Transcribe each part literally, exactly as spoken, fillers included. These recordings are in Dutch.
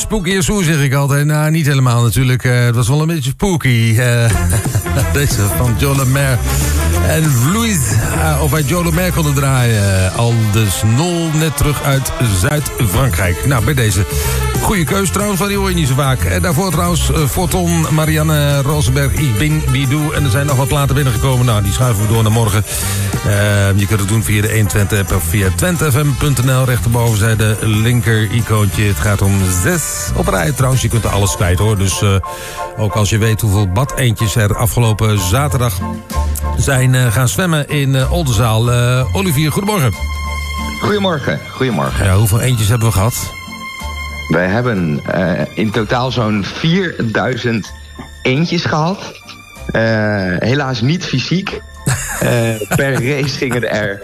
spooky en soe, zeg ik altijd. Nou, niet helemaal natuurlijk. Uh, het was wel een beetje spooky. Uh, deze van Joe Lemaire. En Louise, uh, of wij Joe Lemaire konden draaien. Al dus nul net terug uit Zuid-Frankrijk. Nou, bij deze. Goeie keus trouwens, want die hoor je niet zo vaak. En daarvoor trouwens, uh, Forton, Marianne Rosenberg, Ik Ben Bidou. En er zijn nog wat platen binnengekomen. Nou, die schuiven we door naar morgen. Uh, je kunt het doen via de honderdtwintig app of via twente f m punt n l. Rechterboven zij de linker icoontje. Het gaat om zes op rij. Trouwens, je kunt er alles kwijt hoor. Dus uh, ook als je weet hoeveel badeentjes er afgelopen zaterdag zijn uh, gaan zwemmen in uh, Oldenzaal. Uh, Olivier, goedemorgen. Goedemorgen, goedemorgen. Ja, hoeveel eentjes hebben we gehad? Wij hebben uh, in totaal zo'n vierduizend eentjes gehad. Uh, helaas niet fysiek. Uh, per race gingen er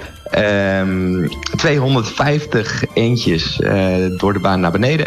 um, tweehonderdvijftig eentjes uh, door de baan naar beneden.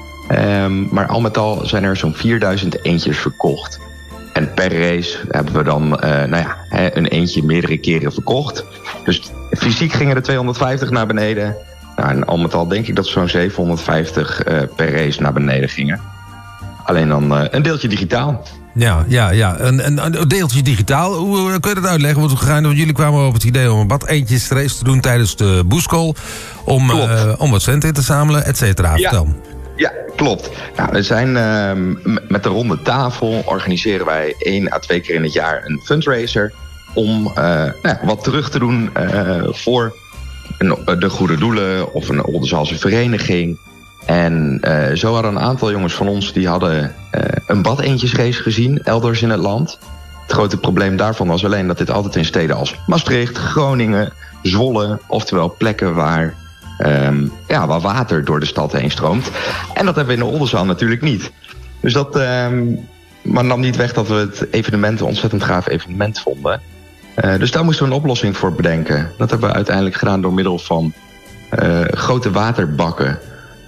Um, maar al met al zijn er zo'n vierduizend eentjes verkocht. En per race hebben we dan uh, nou ja, een eentje meerdere keren verkocht. Dus fysiek gingen er tweehonderdvijftig naar beneden. Nou, en al met al denk ik dat zo'n zevenhonderdvijftig uh, per race naar beneden gingen. Alleen dan uh, een deeltje digitaal. Ja, ja, ja. Een, een, een deeltje digitaal. Hoe uh, kun je dat uitleggen? Want, gegaan, want jullie kwamen op het idee om een badeentjes race te doen tijdens de Boeskol. Om, uh, om wat centen in te zamelen, et cetera. Ja. Vertel. Ja, klopt. Nou, we zijn uh, met de ronde tafel organiseren wij één à twee keer in het jaar een fundraiser om uh, nou, wat terug te doen uh, voor een, de goede doelen of een Oldenzaalse vereniging. En uh, zo hadden een aantal jongens van ons die hadden uh, een badeentjesrace gezien elders in het land. Het grote probleem daarvan was alleen dat dit altijd in steden als Maastricht, Groningen, Zwolle, oftewel plekken waar Um, ja, waar water door de stad heen stroomt. En dat hebben we in de Oldenzaal natuurlijk niet. Dus dat um, maar nam niet weg dat we het evenement een ontzettend gaaf evenement vonden. Uh, dus daar moesten we een oplossing voor bedenken. Dat hebben we uiteindelijk gedaan door middel van uh, grote waterbakken.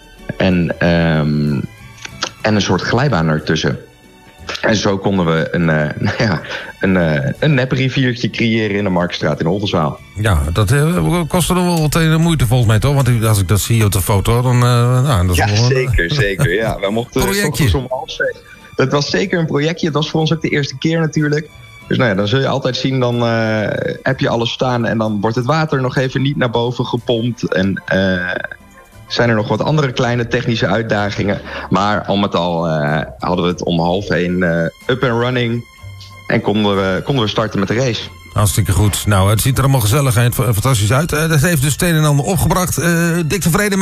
En, um, en een soort glijbaan ertussen. En zo konden we een, uh, nou ja, een, uh, een nepriviertje creëren in de Marktstraat in Oldenzaal. Ja, dat uh, kostte er wel wat de moeite volgens mij toch? Want als ik dat zie op de foto, dan... Uh, nou, dat is ja, wel een, zeker, zeker. Ja, wij mochten projectje. Om half zeven. Dat was zeker een projectje. Het was voor ons ook de eerste keer natuurlijk. Dus nou ja, dan zul je altijd zien, dan uh, heb je alles staan en dan wordt het water nog even niet naar boven gepompt. En uh, zijn er nog wat andere kleine technische uitdagingen. Maar al met al uh, hadden we het om half één uh, up and running. En konden we, konden we starten met de race. Hartstikke goed. Nou, het ziet er allemaal gezellig en fantastisch uit. Uh, dat heeft dus het een en ander opgebracht. Uh, dik tevreden